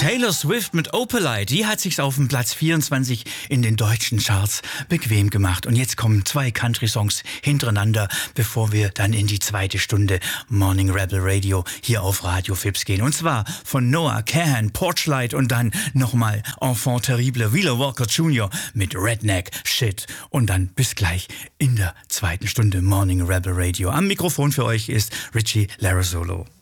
Taylor Swift mit Opalite, die hat sich's auf dem Platz 24 in den deutschen Charts bequem gemacht. Und jetzt kommen 2 Country-Songs hintereinander, bevor wir dann in die zweite Stunde Morning Rebel Radio hier auf Radio Fips gehen. Und zwar von Noah Kahan, Porchlight und dann nochmal Enfant Terrible, Wheeler Walker Jr. mit Redneck Shit. Und dann bis gleich in der zweiten Stunde Morning Rebel Radio. Am Mikrofon für euch ist Richie Larrazolo.